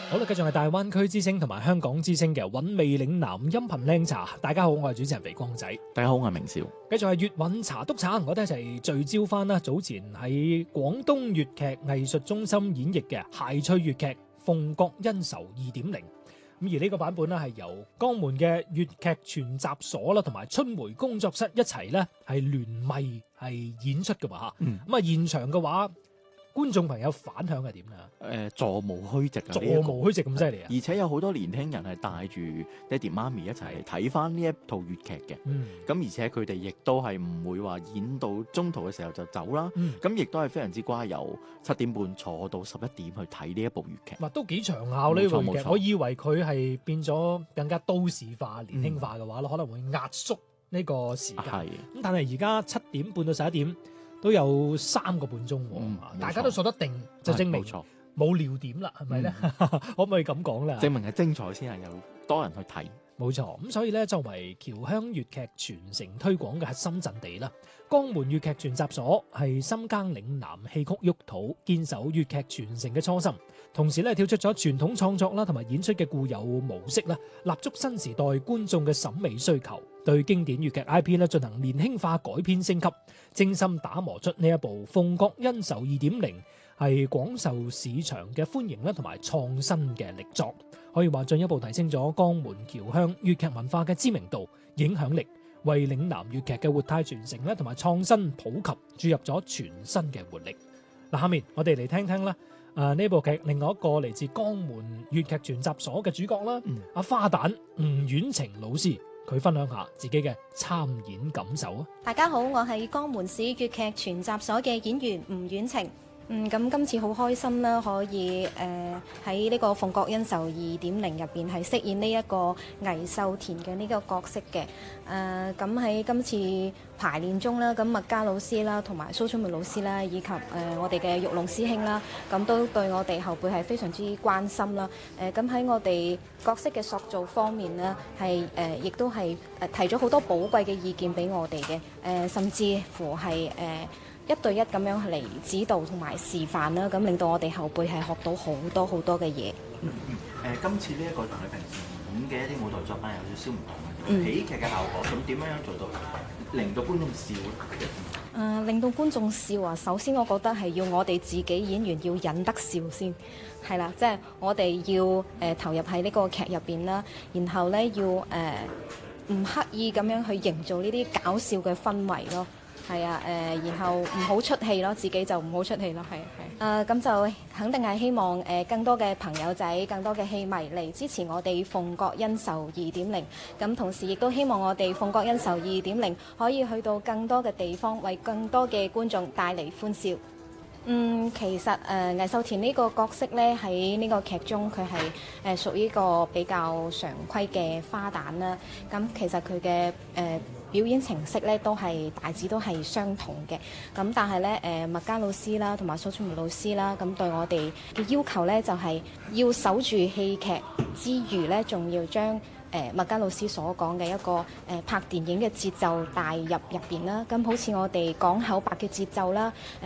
好啦，繼續係大灣區之聲同埋香港之聲嘅韻味嶺南音頻靚茶。大家好，我係主持人肥光仔。 大家好，我係明少。 繼續係粵韻茶督茶，我哋一齊聚焦翻啦。早前喺廣東粵劇藝術中心演繹嘅諧趣粵劇《鳳閣恩仇2.0》。咁而呢個版本咧係由江門嘅粵劇全集所啦，同埋春梅工作室一齊咧係聯袂係演出嘅嘛嚇。咁啊現場嘅話，觀眾朋友反響係點啊？ 座無虛席啊！ 座無虛席咁犀利啊！ 而且有好多年輕人係帶住爹哋媽咪一齊睇翻呢一套粵劇嘅。咁而且佢哋亦都係唔會話演到中途嘅時候就走啦。咁亦都係非常之乖，由7點半坐到11點去睇呢一部粵劇。 嗱，都幾長效呢部粵劇。我以為佢係變咗更加都市化、年輕化嘅話可能會壓縮呢個時間。咁但係而家7點半到11點。都有3個半鐘，大家都坐得定，就證明冇尿點啦，係咪咧？可唔可以咁講啦？ 證明係精彩先係有多人去睇。 冇錯，咁所以咧，作為僑鄉粵劇傳承推廣嘅核心陣地啦，江門粵劇全集所係深耕嶺南戲曲沃土，堅守粵劇傳承嘅初心，同時咧跳出咗傳統創作啦同埋演出嘅固有模式啦，立足新時代觀眾嘅審美需求，對經典粵劇 IP 咧進行年輕化改編升級，精心打磨出呢一部《鳳閣恩仇2.0》，係廣受市場嘅歡迎啦同埋創新嘅力作，可以話進一步提升咗江門僑鄉粵劇文化嘅知名度、影響力，為嶺南粵劇嘅活態傳承咧同埋創新普及注入咗全新嘅活力。嗱，下面我哋嚟聽聽啦，呢部劇另外一個嚟自江門粵劇全集所嘅主角啦，阿花旦吳婉晴老師，佢分享下自己嘅參演感受啊！ 大家好，我係江門市粵劇全集所嘅演員吳婉晴。咁今次好開心啦，可以喺呢個《鳳閣恩仇2.0》入邊係飾演呢一個魏秀田嘅呢個角色嘅。咁喺今次排練中啦，咁麥嘉老師啦，同埋蘇春梅老師啦，以及我哋嘅玉龍師兄啦，咁都對我哋後輩係非常之關心啦。咁喺我哋角色嘅塑造方面呢，係亦都係提咗好多寶貴嘅意見俾我哋嘅。甚至乎係1對1咁樣嚟指導同埋示範啦，咁令到我哋後輩係學到好多好多嘅嘢。 今次呢一個同你平時演嘅一啲舞台作品有少少唔同嘅，喜劇嘅效果，咁點樣做到令到觀眾笑咧？ 令到觀眾笑啊！首先我覺得係要我哋自己演員要忍得笑先，係啦，即係我哋要投入喺呢個劇入邊啦，然後咧要唔刻意咁樣去營造呢啲搞笑嘅氛圍咯。係啊，然後唔好出戲咯，自己就唔好出戲咯，係。咁就肯定係希望更多嘅朋友仔、更多嘅戲迷嚟支持我哋《鳳閣恩仇2.0》。咁同時亦都希望我哋《鳳閣恩仇2.0》可以去到更多嘅地方，為更多嘅觀眾帶嚟歡笑。其實魏秀田呢個角色呢，喺呢個劇中佢係屬於一個比較常規嘅花旦啦。咁其實佢嘅表演程式咧都係大致都係相同嘅，咁但係咧麥嘉老師啦，同埋蘇春梅老師啦，咁對我哋嘅要求咧就係要守住戲劇之餘咧，仲要將麥嘉老師所講嘅一個拍電影嘅節奏帶入邊啦。咁好似我哋講口白嘅節奏啦，